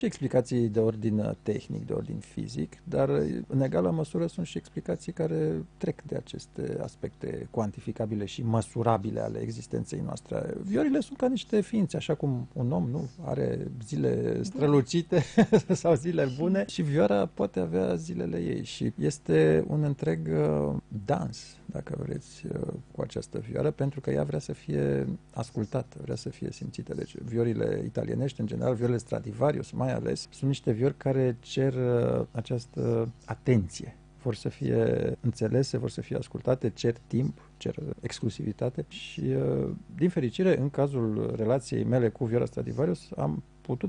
Explicații de ordin tehnic, de ordin fizic, dar în egală măsură sunt și explicații care trec de aceste aspecte cuantificabile și măsurabile ale existenței noastre. Viorile sunt ca niște ființe, așa cum un om nu are zile strălucite sau zile bune, și vioara poate avea zilele ei și este un întreg dans, dacă vreți, cu această vioară, pentru că ea vrea să fie ascultată, vrea să fie simțită. Deci viorile italienești, în general, viorile Stradivarius, mai ales, sunt niște viori care cer această atenție. Vor să fie înțelese, vor să fie ascultate, cer timp, cer exclusivitate și, din fericire, în cazul relației mele cu vioara Stradivarius, pot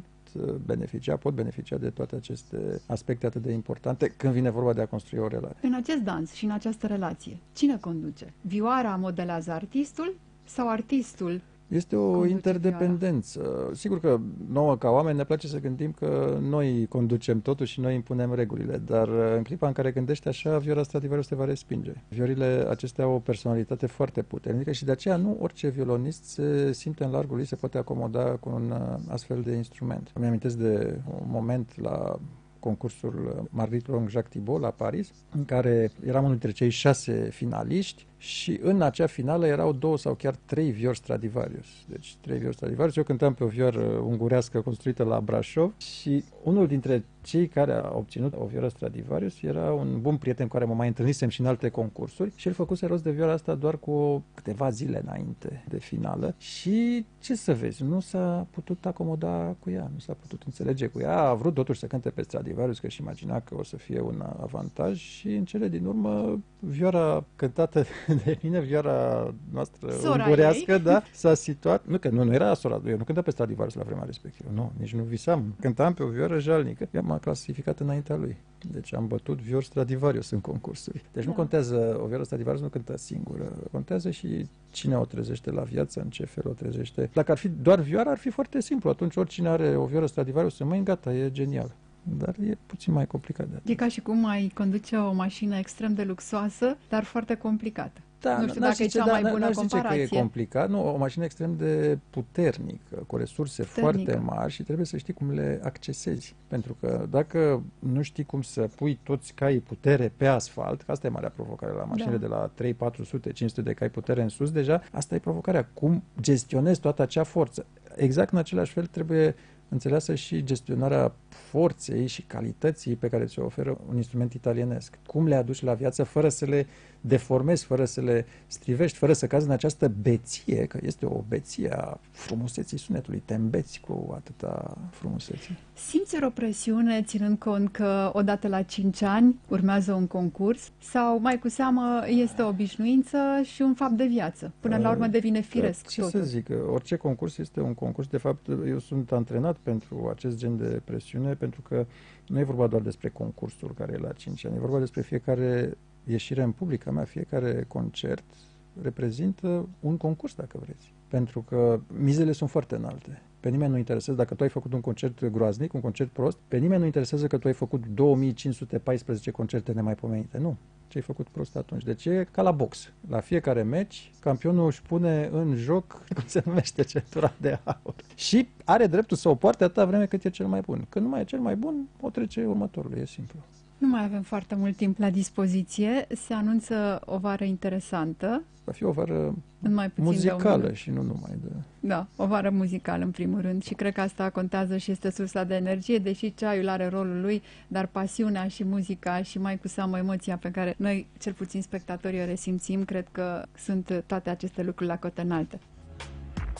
beneficia de toate aceste aspecte atât de importante când vine vorba de a construi o relație. În acest dans și în această relație, cine conduce? Vioara modelează artistul sau artistul? Este o interdependență. Sigur că nouă, ca oameni, ne place să gândim că noi conducem totul și noi impunem regulile, dar în clipa în care gândești așa, vioara Stradivarius te va respinge. Viorile acestea au o personalitate foarte puternică și de aceea nu orice violonist se simte în largul lui, se poate acomoda cu un astfel de instrument. Îmi amintesc de un moment la concursul Marguerite Long-Jacques Thibault la Paris, în care eram unul dintre cei 6 finaliști și în acea finală erau 2 sau chiar 3 viori Stradivarius. Deci 3 viori Stradivarius. Eu cântam pe o vioră ungurească construită la Brașov și unul dintre cei care a obținut o vioră Stradivarius era un bun prieten cu care mă mai întâlnisem și în alte concursuri și el făcuse rost de vioara asta doar cu câteva zile înainte de finală și ce să vezi, nu s-a putut acomoda cu ea, nu s-a putut înțelege cu ea, a vrut totuși să cânte pe Stradivarius, că își imagina că o să fie un avantaj și în cele din urmă vioara cântată de mine, vioara noastră ungurească, da, s-a situat, nu era sora, eu nu cântam pe Stradivarius la vremea respectivă, nu, nici nu visam, cântam pe o vioră jalnică, ea m-a clasificat înaintea lui. Deci am bătut viori Stradivarius în concursuri. Deci nu contează, o vioră Stradivarius nu cântă singură, contează și cine o trezește la viață, în ce fel o trezește. Dacă ar fi doar vioara, ar fi foarte simplu. Atunci oricine are o vioră Stradivarius în mâini, gata, e genial. Dar e puțin mai complicat de atât. E ca și cum ai conduce o mașină extrem de luxoasă, dar foarte complicată. Da, nu știu dacă e cea mai bună comparație. Că e complicat, nu, o mașină extrem de puternică, cu resurse foarte mari și trebuie să știi cum le accesezi. Pentru că dacă nu știi cum să pui toți caii putere pe asfalt, asta e marea provocare la mașinile de la 3, 400, 500 de cai putere în sus, deja asta e provocarea. Cum gestionezi toată acea forță? Exact în același fel trebuie înțeleasă și gestionarea forței și calității pe care ți-o oferă un instrument italienesc. Cum le aduci la viață fără să le deformezi, fără să le strivești, fără să cazi în această beție, că este o beție a frumuseții sunetului, te îmbeți cu atâta frumusețe. Simți o presiune ținând cont că odată la 5 ani urmează un concurs sau mai cu seamă este o obișnuință și un fapt de viață? Până la urmă devine firesc ce totul. să zic, orice concurs este un concurs. De fapt, eu sunt antrenat pentru acest gen de presiune, pentru că nu e vorba doar despre concursul care e la 5 ani, e vorba despre fiecare ieșire în public a mea, fiecare concert reprezintă un concurs, dacă vreți. Pentru că mizele sunt foarte înalte. Pe nimeni nu interesează dacă tu ai făcut un concert groaznic, un concert prost, pe nimeni nu interesează că tu ai făcut 2514 concerte nemaipomenite. Nu. Ce ai făcut prost atunci. Deci e ca la box. La fiecare meci, campionul își pune în joc, cum se numește, centura de aur. Și are dreptul să o poarte atâta vreme cât e cel mai bun. Când nu mai e cel mai bun, o trece următorul. E simplu. Nu mai avem foarte mult timp la dispoziție. Se anunță o vară interesantă. Va fi o vară mai muzicală și nu numai de... Da, o vară muzicală în primul rând și cred că asta contează și este sursa de energie, deși ceaiul are rolul lui, dar pasiunea și muzica și mai cu seamă emoția pe care noi, cel puțin spectatorii, o resimțim, cred că sunt toate aceste lucruri la cotă înaltă.